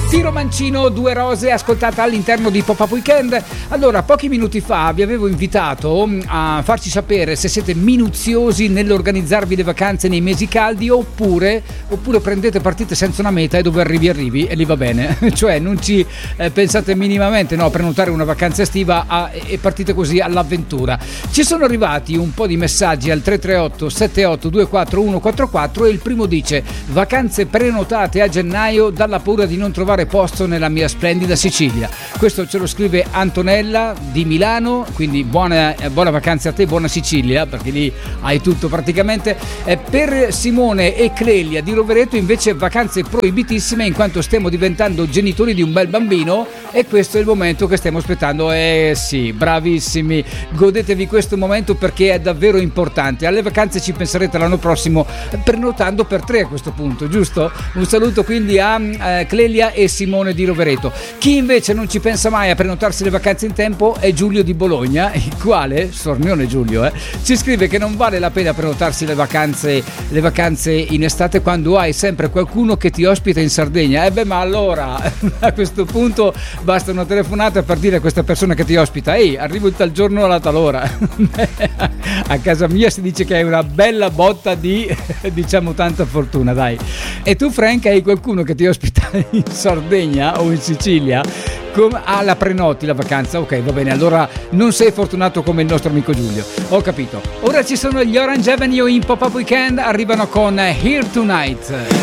Tiro Mancino, Due rose, ascoltata all'interno di Pop-Up Weekend. Allora, pochi minuti fa vi avevo invitato a farci sapere se siete minuziosi nell'organizzarvi le vacanze nei mesi caldi oppure prendete partite senza una meta e dove arrivi e lì va bene. Cioè non ci pensate minimamente a prenotare una vacanza estiva e partite così all'avventura. Ci sono arrivati un po' di messaggi al 338 7824 144 e il primo dice: vacanze prenotate a gennaio dalla paura di non trovare posto nella mia splendida Sicilia. Questo ce lo scrive Antonella di Milano, quindi buona vacanza a te, buona Sicilia, perché lì hai tutto praticamente. Per Simone e Clelia di Rovereto invece vacanze proibitissime in quanto stiamo diventando genitori di un bel bambino e questo è il momento che stiamo aspettando. Sì, bravissimi, godetevi questo momento perché è davvero importante. Alle vacanze ci penserete l'anno prossimo prenotando per 3 a questo punto, giusto? Un saluto quindi a Clelia e Simone di Rovereto. Chi invece non ci pensa mai a prenotarsi le vacanze in tempo è Giulio di Bologna, il quale, sornione Giulio, ci scrive che non vale la pena prenotarsi le vacanze in estate quando hai sempre qualcuno che ti ospita in Sardegna. Ma allora a questo punto basta una telefonata per dire a questa persona che ti ospita: ehi, arrivo il tal giorno alla tal ora. A casa mia si dice che hai una bella botta di diciamo tanta fortuna, dai. E tu, Frank, hai qualcuno che ti ospita in Sardegna o in Sicilia? La prenoti la vacanza? Ok, va bene, allora non sei fortunato come il nostro amico Giulio, ho capito. Ora ci sono gli Orange Avenue in Pop-Up Weekend, arrivano con Here Tonight.